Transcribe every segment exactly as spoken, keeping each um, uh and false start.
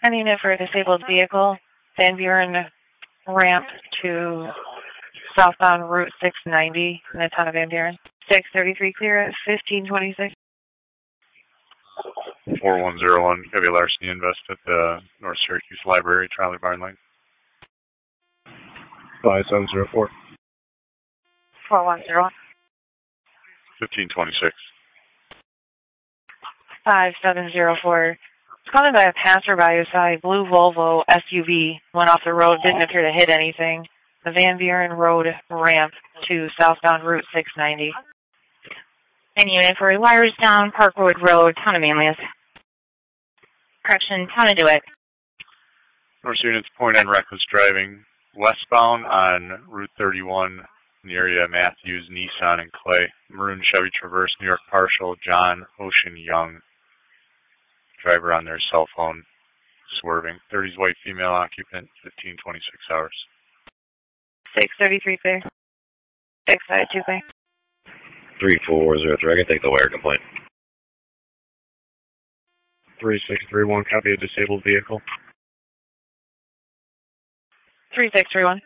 Any unit for a disabled vehicle, Van Buren ramp to southbound Route six ninety in the town of Van Buren. six thirty-three clear at fifteen twenty-six. four one zero one, heavy larceny invest at the North Syracuse Library, Charlie Barn Lane. five seven zero four. four one zero one. fifteen twenty-six. five seven zero four. It's called by a passerby who saw a blue Volvo S U V, went off the road, didn't appear to hit anything. The Van Buren Road ramp to southbound Route six ninety. Any unit for wires down Parkwood Road, town of Manlius. Correction, town of DeWitt. North units point on reckless driving westbound on Route thirty-one in the area of Matthews, Nissan, and Clay. Maroon Chevy Traverse, New York Partial, John Ocean Young. Driver on their cell phone, swerving. thirties white female occupant, fifteen twenty-six hours. six thirty-three clear. six five two clear. three four zero three, I can take the wire complaint. three six three one, copy a disabled vehicle. three six three one.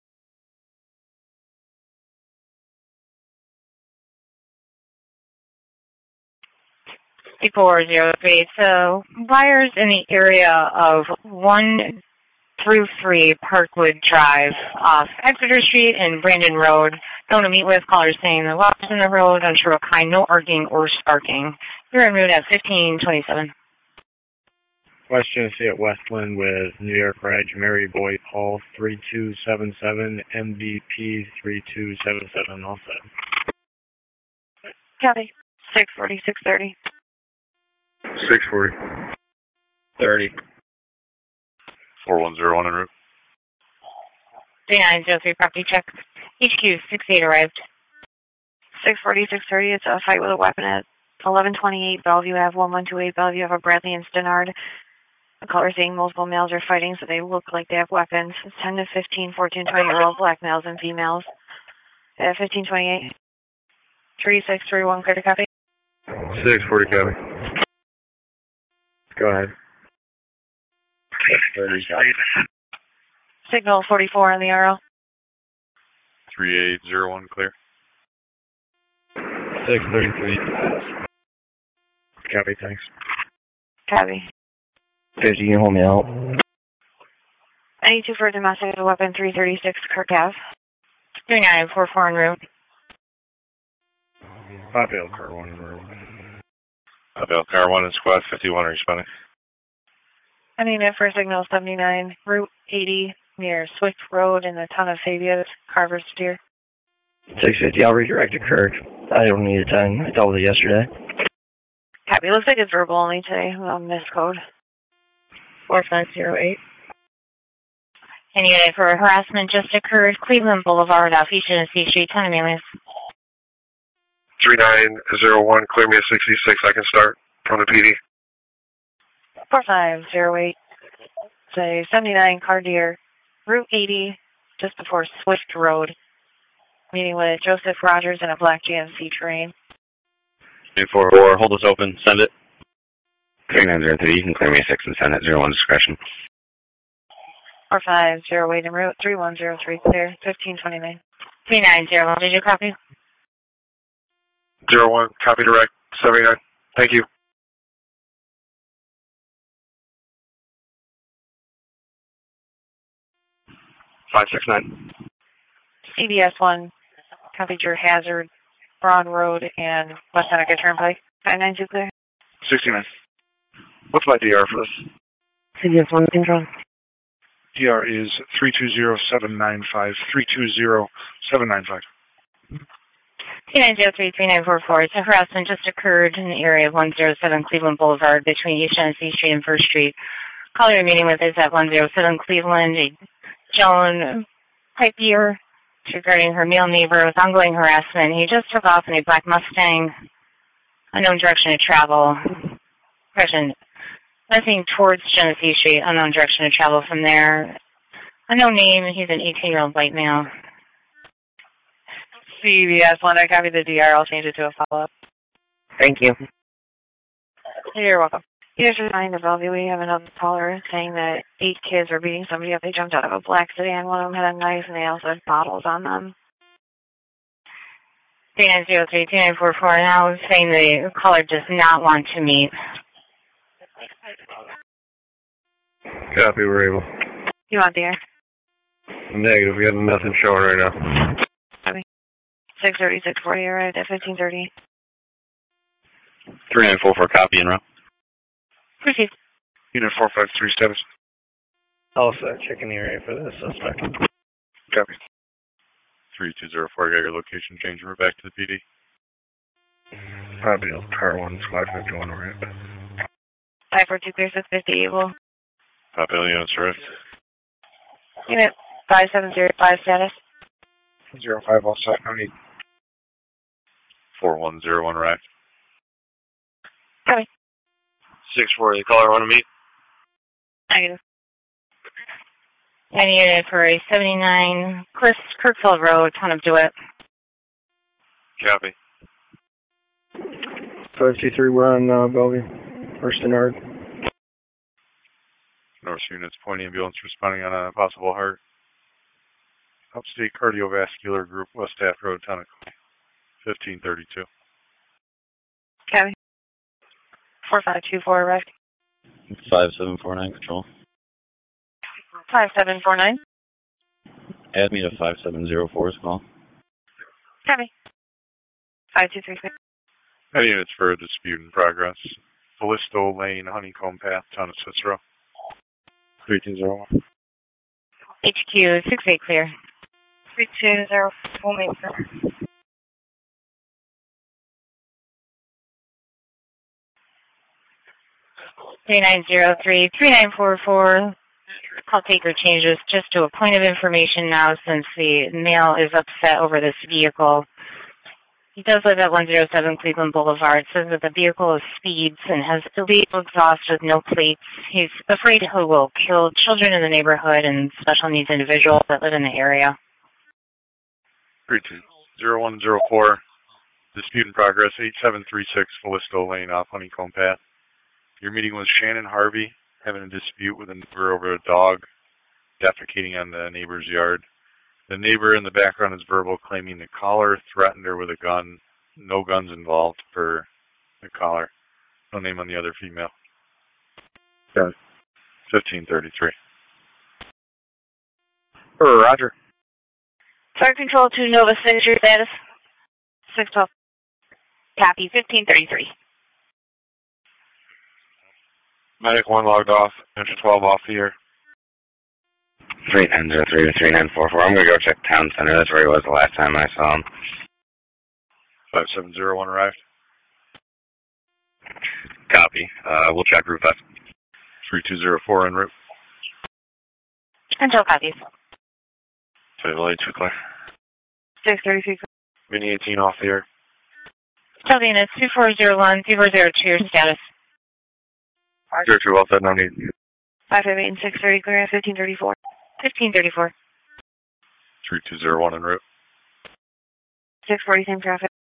four zero three. So wires in the area of one through three Parkwood Drive off Exeter Street and Brandon Road. Don't want to meet with callers saying the walks in the road, unsure of kind, no arcing or sparking. You're en route at fifteen twenty-seven. West Genesee at Westland with New York Reg, Mary Boy Paul, three two seven seven, M V P three two seven seven, all set. Copy. six forty, six thirty. six forty. thirty. four one zero one en route. three nine zero three property check. H Q six eight arrived. six forty, six thirty, it's a fight with a weapon at eleven twenty-eight Bellevue Ave, one one two eight Bellevue Ave, Bradley and Stenard. The caller saying multiple males are fighting, so they look like they have weapons. It's ten to fifteen, fourteen, twenty-year-old black males and females. At fifteen twenty-eight. three six three one, clear to copy. six forty, copy. Go ahead. thirty, Signal forty-four on the R L. three eight zero one, clear. six thirty-three. Copy, thanks. Copy. fifty, you can hold me out. I need two for domestic weapon, three thirty-six Kirk Ave. three nine four four en route. Popville, car one. Popville, car one and squad fifty-one are responding. I need it for signal seventy-nine, Route eighty, near Swift Road in the town of Fabius, Carver Steer. six fifty, I'll redirect to Kirk. I don't need a time. I dealt with it yesterday. Copy. Looks like it's verbal only today. I'll miss code. four five zero eight. Any unit for harassment just occurred. Cleveland Boulevard off East Genesee Street, town of Manlius. three nine zero one, clear me at sixty-six. I can start from the P D. four five zero eight. Say seventy-nine Cartier, Route eighty, just before Swift Road. Meeting with Joseph Rogers in a black G M C Terrain. eight four four, hold us open. Send it. three nine zero three, you can clear me at six and send it. zero one discretion. four five zero eight en route, three one zero three clear, fifteen twenty-nine. three nine zero one, did you copy? zero one, copy direct, seventy-nine. Thank you. five six nine. C B S one, copied your hazard, Broad Road and West Seneca Turnpike. five nine two clear. sixty-nine. What's my D R for this? C B S one control. D R is three two zero seven nine five, three two zero seven nine five. three nine zero three, three nine four four. So harassment just occurred in the area of one oh seven Cleveland Boulevard between East Genesee Street and First Street. Caller you're meeting with is at one oh seven Cleveland. Joan Pipier regarding her male neighbor with ongoing harassment. He just took off in a black Mustang. Unknown direction of travel. Question. Nothing towards Genesee Street. Unknown direction of travel from there. Unknown name. He's an eighteen-year-old white male. C B S one, I copied the D R. I'll change it to a follow-up. Thank you. You're welcome. Here's responding to Bellevue. We have another caller saying that eight kids were beating somebody up. They jumped out of a black sedan. One of them had a knife, and they also had bottles on them. three nine zero three two nine four four now saying the caller does not want to meet. Copy, we're able. You want the air? Negative, we got nothing showing right now. Copy. six thirty, six forty arrived at fifteen thirty. three nine four four, copy, en route. Proceed. Unit four five three status. All set. Checking the area for the suspect. Copy. three two zero four, got your location change. We're back to the P D. Copy, car one, five fifty-one, right. five four two clear, six fifty, able. Copy, all units arrived. Unit five seven zero five status. Zero five all set, no need. four one zero one arrived. Copy. six four, the caller want to meet? Negative. Any unit for a seventy-nine Chris Kirkfield Road, Town of DeWitt. Copy. five two three, we're on uh, Bellevue. First and Ard. North units, point ambulance responding on a possible heart. Upstate Cardiovascular Group, West Staff Road, Town of Clay. fifteen thirty-two. Copy. four five two four arrived. five seven four nine, control. five seven four nine. Add me to five seven zero four's call. Copy. five two three six. Any units for a dispute in progress. Callisto Lane, Honeycomb Path, Town of Cicero. three two zero one. H Q six eight clear. three two zero four eight clear. three nine zero three three nine four four. Call taker changes just to a point of information now since the male is upset over this vehicle. He does live at one oh seven Cleveland Boulevard. Says that the vehicle is speeds and has illegal exhaust with no plates. He's afraid he will kill children in the neighborhood and special needs individuals that live in the area. three two zero one zero four. Dispute in progress, eight seven three six Callisto Lane off Honeycomb Path. Your meeting was Shannon Harvey having a dispute with a neighbor over a dog defecating on the neighbor's yard. The neighbor in the background is verbal, claiming the caller threatened her with a gun. No guns involved for the caller. No name on the other female. Got it. fifteen thirty-three. Roger. Fire control to Nova six, your status. six twelve. Copy, fifteen thirty-three. Medic one logged off, Entry twelve off the air. three nine zero three to three nine four four. I'm going to go check Town Center. That's where he was the last time I saw him. five seven zero one arrived. Copy. Uh, we'll check Route five. three two zero four en route. Until copies. five eight two clear. six thirty-three. Mini eighteen off the air. Tell the units two four zero one, two four zero two, your status. Zero two, all set, no need. five five eight and six thirty clear at fifteen thirty-four. fifteen thirty-four. three two zero one en route. six forty, same traffic.